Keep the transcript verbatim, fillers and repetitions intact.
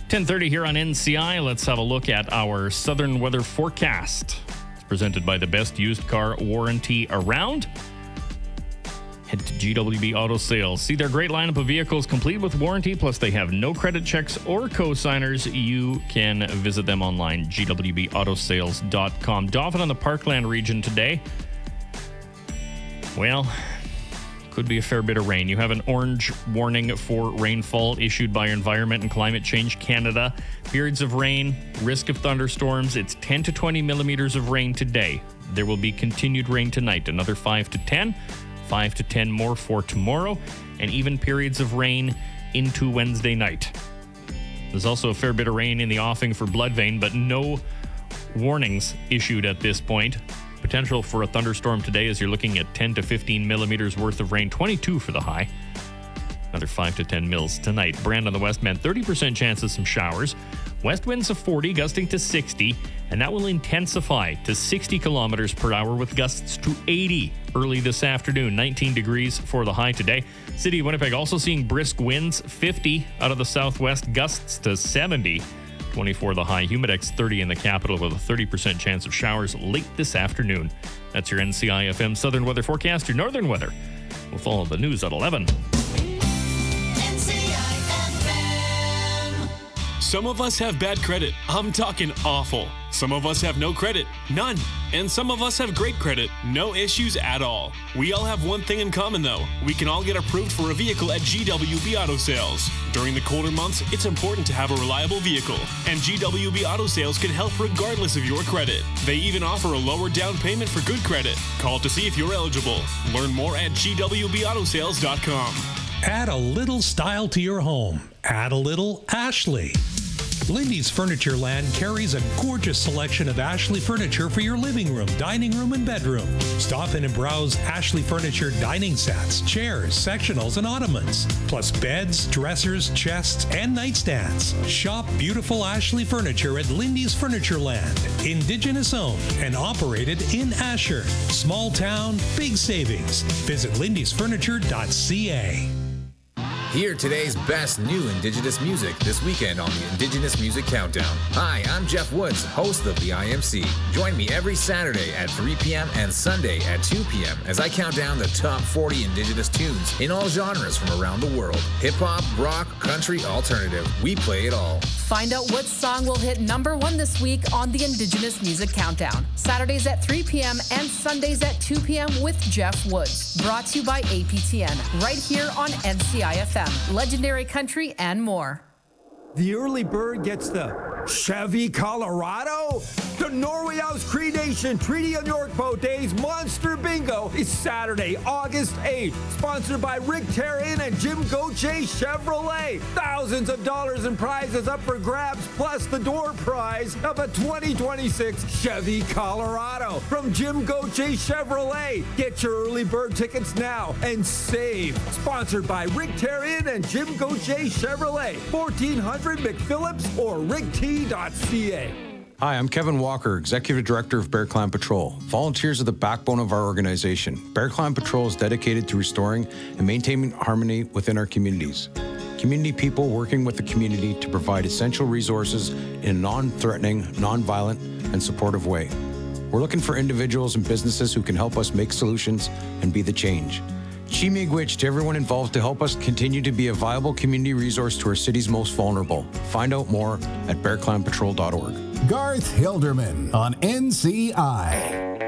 ten thirty here on N C I. Let's have a look at our southern weather forecast. It's presented by the best used car warranty around. Head to G W B Auto Sales. See their great lineup of vehicles complete with warranty, plus they have no credit checks or co-signers. You can visit them online, G W B auto sales dot com. Dauphin on the Parkland region today. Well, could be a fair bit of rain. You have an orange warning for rainfall issued by Environment and Climate Change Canada. Periods of rain, risk of thunderstorms. It's ten to twenty millimeters of rain today. There will be continued rain tonight, another five to ten. five to ten more for tomorrow, and even periods of rain into Wednesday night. There's also a fair bit of rain in the offing for Bloodvein, but no warnings issued at this point. Potential for a thunderstorm today as you're looking at ten to fifteen millimeters worth of rain, twenty-two for the high. Another five to ten mils tonight. Brand on the west, man, thirty percent chance of some showers. West winds of forty, gusting to sixty, and that will intensify to sixty kilometers per hour with gusts to eighty early this afternoon. nineteen degrees for the high today. City of Winnipeg also seeing brisk winds, fifty out of the southwest, gusts to seventy. twenty-four the high. Humidex thirty in the capital with a thirty percent chance of showers late this afternoon. That's your N C I F M Southern Weather Forecast. Your northern weather. We'll follow the news at eleven. Some of us have bad credit. I'm talking awful. Some of us have no credit, none. And some of us have great credit, no issues at all. We all have one thing in common though. We can all get approved for a vehicle at G W B Auto Sales. During the colder months, it's important to have a reliable vehicle. And G W B Auto Sales can help regardless of your credit. They even offer a lower down payment for good credit. Call to see if you're eligible. Learn more at G W B auto sales dot com. Add a little style to your home. Add a little Ashley. Lindy's Furniture Land carries a gorgeous selection of Ashley furniture for your living room, dining room, and bedroom. Stop in and browse Ashley Furniture dining sets, chairs, sectionals, and ottomans, plus beds, dressers, chests, and nightstands. Shop beautiful Ashley furniture at Lindy's Furniture Land. Indigenous owned and operated in Asher. Small town, big savings. Visit lindys furniture dot c a. Hear today's best new Indigenous music this weekend on the Indigenous Music Countdown. Hi, I'm Jeff Woods, host of the I M C. Join me every Saturday at three p.m. and Sunday at two p.m. as I count down the top forty Indigenous tunes in all genres from around the world. Hip-hop, rock, country, alternative. We play it all. Find out what song will hit number one this week on the Indigenous Music Countdown. Saturdays at three p.m. and Sundays at two p.m. with Jeff Woods. Brought to you by A P T N, right here on N C I F M. Legendary country and more. The early bird gets the Chevy Colorado. The Norway House Cree Nation Treaty of York Boat Days Monster Bingo is Saturday, August eighth. Sponsored by Rick Terrian and Jim Gauthier Chevrolet. Thousands of dollars in prizes up for grabs, plus the door prize of a twenty twenty-six Chevy Colorado from Jim Gauthier Chevrolet. Get your early bird tickets now and save. Sponsored by Rick Terrian and Jim Gauthier Chevrolet. fourteen hundred McPhillips or rick t dot c a. Hi, I'm Kevin Walker, Executive Director of Bear Clan Patrol. Volunteers are the backbone of our organization. Bear Clan Patrol is dedicated to restoring and maintaining harmony within our communities. Community people working with the community to provide essential resources in a non-threatening, non-violent, and supportive way. We're looking for individuals and businesses who can help us make solutions and be the change. Chi-miigwech to everyone involved to help us continue to be a viable community resource to our city's most vulnerable. Find out more at bear clan patrol dot org. Garth Hilderman on N C I.